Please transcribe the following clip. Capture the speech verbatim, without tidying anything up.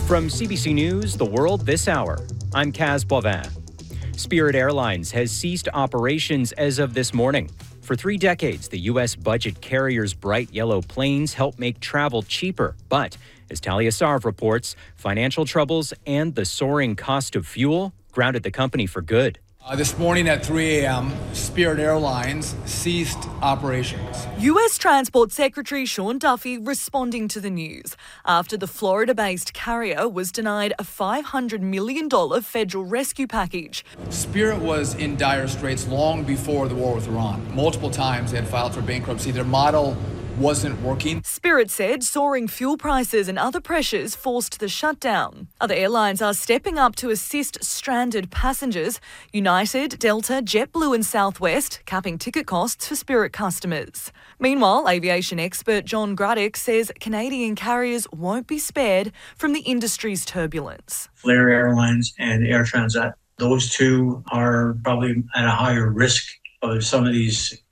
From C B C News, The World This Hour, I'm Kaz Boivin. Spirit Airlines has ceased operations as of this morning. For three decades, the U S budget carrier's bright yellow planes help make travel cheaper. But, as Talia Sarv reports, financial troubles and the soaring cost of fuel grounded the company for good. Uh, this morning at three a.m., Spirit Airlines ceased operations. U S Transport Secretary Sean Duffy responding to the news after the Florida-based carrier was denied a five hundred million dollars federal rescue package. Spirit was in dire straits long before the war with Iran. Multiple times they had filed for bankruptcy. Their model wasn't working. Spirit said soaring fuel prices and other pressures forced the shutdown. Other airlines are stepping up to assist stranded passengers. United, Delta, JetBlue and Southwest capping ticket costs for Spirit customers. Meanwhile, aviation expert John Gruddick says Canadian carriers won't be spared from the industry's turbulence. Flair Airlines and Air Transat, those two are probably at a higher risk of some of these